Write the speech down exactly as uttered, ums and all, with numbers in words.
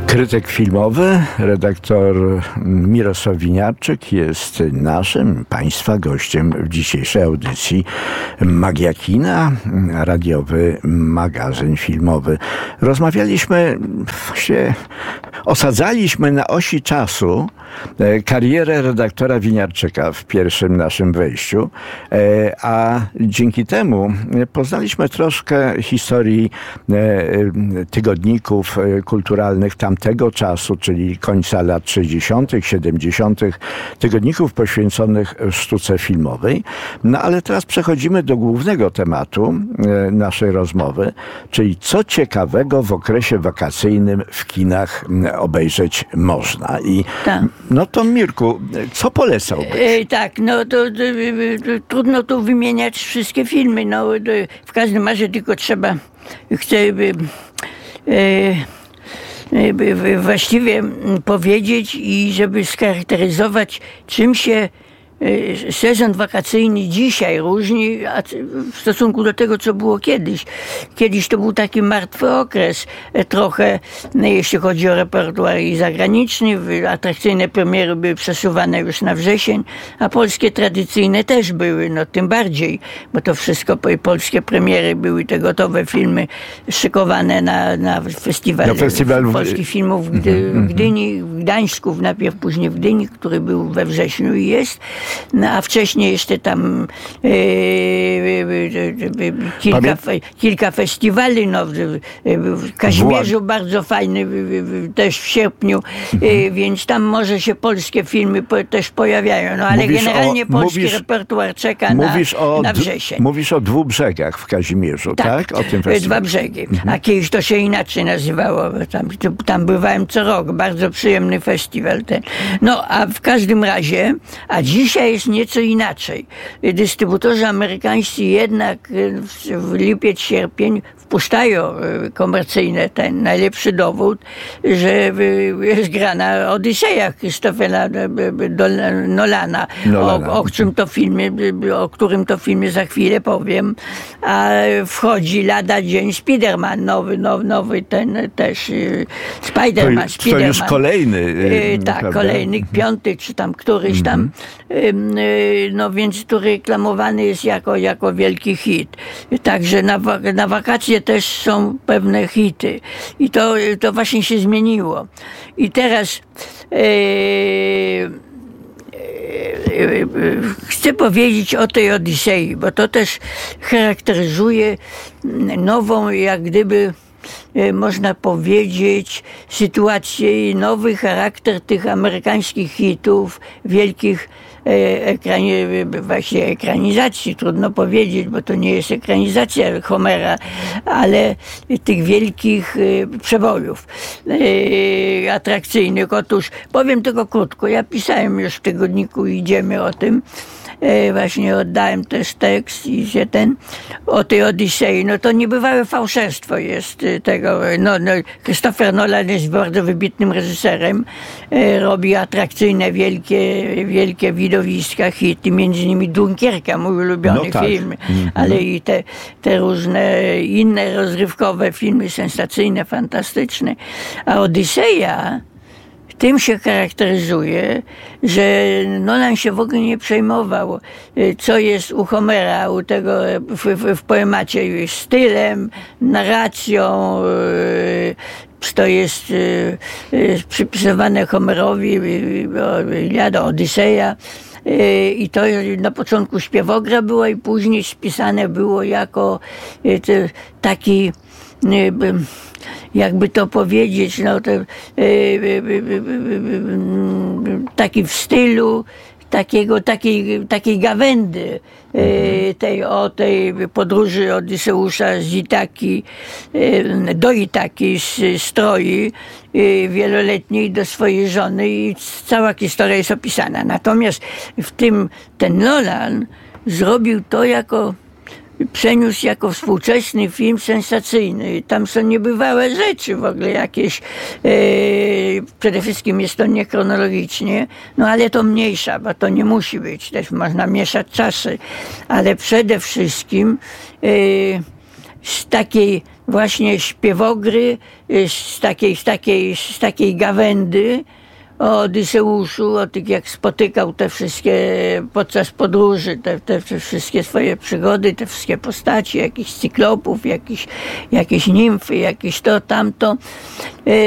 Krytyk filmowy, redaktor Mirosław Winiarczyk jest naszym, Państwa gościem w dzisiejszej audycji Magia Kina, radiowy magazyn filmowy. Rozmawialiśmy, właśnie osadzaliśmy na osi czasu karierę redaktora Winiarczyka w pierwszym naszym wejściu, a dzięki temu poznaliśmy troszkę historii tygodników kulturalnych tamtego czasu, czyli końca lat sześćdziesiątych, siedemdziesiątych, tygodników poświęconych sztuce filmowej. No ale teraz przechodzimy do głównego tematu naszej rozmowy, czyli co ciekawego w okresie wakacyjnym w kinach obejrzeć można. I tak. No to Mirku, co polecałbyś? E, tak, no to, to, to trudno tu wymieniać wszystkie filmy. No, to w każdym razie tylko trzeba, chcę by, e, by właściwie powiedzieć i żeby scharakteryzować, czym się sezon wakacyjny dzisiaj różni w stosunku do tego, co było kiedyś. Kiedyś to był taki martwy okres trochę, jeśli chodzi o repertuar i zagraniczny. Atrakcyjne premiery były przesuwane już na wrzesień, a polskie tradycyjne też były, no tym bardziej, bo to wszystko, polskie premiery były te gotowe filmy szykowane na, na festiwal, na festiwal polskich filmów w, Gdy, w Gdyni, w Gdańsku, najpierw później w Gdyni, który był we wrześniu i jest. No, a wcześniej jeszcze tam e, e, kilka, fe, kilka festiwali, no, w, w Kazimierzu bardzo fajny, też w sierpniu, mhm. e, więc tam może się polskie filmy po, też pojawiają, no ale mówisz generalnie o, polski mówisz, repertuar czeka na, o, na wrzesień. Mówisz o Dwóch Brzegach w Kazimierzu, tak? tak? O tym festiwalu. Dwa Brzegi, mhm. a kiedyś to się inaczej nazywało, tam, tam bywałem co rok, bardzo przyjemny festiwal ten. No, a w każdym razie, a dzisiaj jest nieco inaczej. Dystrybutorzy amerykańscy jednak w lipiec, sierpień wpuszczają komercyjne ten najlepszy dowód, że jest grana Odyseja Christophera Nolana, Nolana. O, o czym to filmie, o którym to filmie za chwilę powiem, a wchodzi lada dzień Spiderman, nowy, nowy, nowy ten też Spiderman, to, Spiderman. To już kolejny. E, tak, prawda? Kolejny, piąty, czy tam któryś tam. Mm-hmm. No więc tu reklamowany jest jako, jako wielki hit. Także na, na wakacje też są pewne hity. I to, to właśnie się zmieniło. I teraz e, e, chcę powiedzieć o tej Odysei, bo to też charakteryzuje nową, jak gdyby można powiedzieć, sytuację i nowy charakter tych amerykańskich hitów, wielkich ekrani, właśnie ekranizacji, trudno powiedzieć, bo to nie jest ekranizacja Homera, ale tych wielkich przebojów atrakcyjnych. Otóż powiem tylko krótko, ja pisałem już w tygodniku Idziemy o tym, właśnie oddałem też tekst i się ten o tej Odysei. No to niebywałe fałszerstwo jest tego. No, no, Christopher Nolan jest bardzo wybitnym reżyserem. Robi atrakcyjne, wielkie, wielkie widowiska, hity, między innymi Dunkierka, mój ulubiony no tak. film, mm-hmm. ale i te, te różne inne rozrywkowe filmy, sensacyjne, fantastyczne. A Odyseja tym się charakteryzuje, że Nolan się w ogóle nie przejmował, co jest u Homera, u tego w, w, w poemacie stylem, narracją, to jest przypisywane Homerowi, Iliada, Odyseja. I to na początku śpiewogra była i później spisane było jako taki, jakby to powiedzieć, no to, taki w stylu takiego, takiej, takiej gawędy tej, o tej podróży Odyseusza z Itaki do Itaki z stroi wieloletniej do swojej żony i cała historia jest opisana. Natomiast w tym ten Nolan zrobił to jako przeniósł jako współczesny film sensacyjny. Tam są niebywałe rzeczy w ogóle jakieś. E, przede wszystkim jest to niechronologicznie, no ale to mniejsza, bo to nie musi być. Też można mieszać czasy. Ale przede wszystkim e, z takiej właśnie śpiewogry z takiej, z takiej, z takiej gawędy o Odyseuszu, o tych jak spotykał te wszystkie podczas podróży, te, te wszystkie swoje przygody, te wszystkie postaci, jakichś cyklopów, jakichś, jakieś nimfy, jakieś to, tamto.